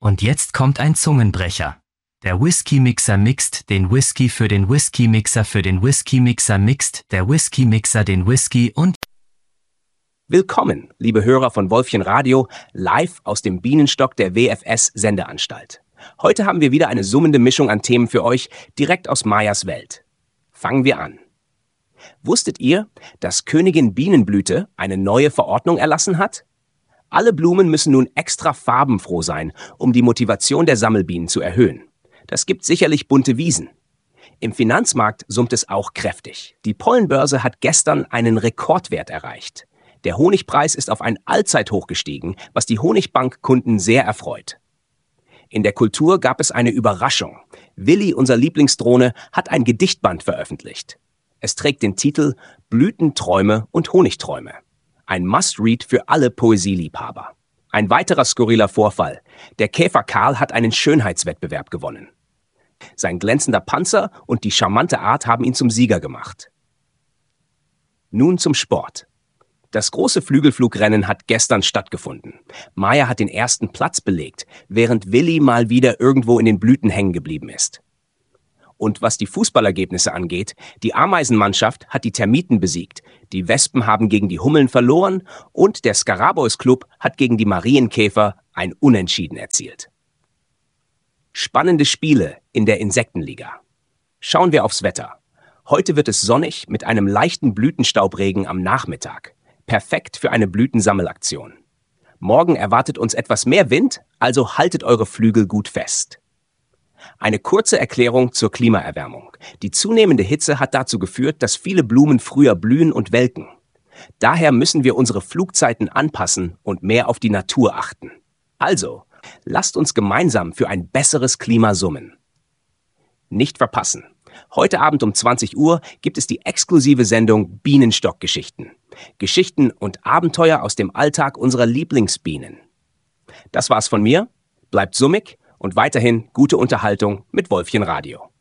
Und jetzt kommt ein Zungenbrecher. Der Whisky-Mixer mixt den Whisky für den Whisky-Mixer für den Whisky-Mixer mixt der Whisky-Mixer den Whisky und... Willkommen, liebe Hörer von Wolfchen Radio, live aus dem Bienenstock der WFS-Sendeanstalt. Heute haben wir wieder eine summende Mischung an Themen für euch, direkt aus Mayas Welt. Fangen wir an. Wusstet ihr, dass Königin Bienenblüte eine neue Verordnung erlassen hat? Alle Blumen müssen nun extra farbenfroh sein, um die Motivation der Sammelbienen zu erhöhen. Das gibt sicherlich bunte Wiesen. Im Finanzmarkt summt es auch kräftig. Die Pollenbörse hat gestern einen Rekordwert erreicht. Der Honigpreis ist auf ein Allzeithoch gestiegen, was die Honigbankkunden sehr erfreut. In der Kultur gab es eine Überraschung. Willi, unser Lieblingsdrohne, hat ein Gedichtband veröffentlicht. Es trägt den Titel Blütenträume und Honigträume. Ein Must-Read für alle Poesieliebhaber. Ein weiterer skurriler Vorfall. Der Käfer Karl hat einen Schönheitswettbewerb gewonnen. Sein glänzender Panzer und die charmante Art haben ihn zum Sieger gemacht. Nun zum Sport. Das große Flügelflugrennen hat gestern stattgefunden. Maya hat den ersten Platz belegt, während Willi mal wieder irgendwo in den Blüten hängen geblieben ist. Und was die Fußballergebnisse angeht, die Ameisenmannschaft hat die Termiten besiegt, die Wespen haben gegen die Hummeln verloren und der Scarabeus Club hat gegen die Marienkäfer ein Unentschieden erzielt. Spannende Spiele in der Insektenliga. Schauen wir aufs Wetter. Heute wird es sonnig mit einem leichten Blütenstaubregen am Nachmittag. Perfekt für eine Blütensammelaktion. Morgen erwartet uns etwas mehr Wind, also haltet eure Flügel gut fest. Eine kurze Erklärung zur Klimaerwärmung. Die zunehmende Hitze hat dazu geführt, dass viele Blumen früher blühen und welken. Daher müssen wir unsere Flugzeiten anpassen und mehr auf die Natur achten. Also, lasst uns gemeinsam für ein besseres Klima summen. Nicht verpassen. Heute Abend um 20 Uhr gibt es die exklusive Sendung Bienenstock-Geschichten. Geschichten und Abenteuer aus dem Alltag unserer Lieblingsbienen. Das war's von mir. Bleibt summig und weiterhin gute Unterhaltung mit Wolfchen Radio.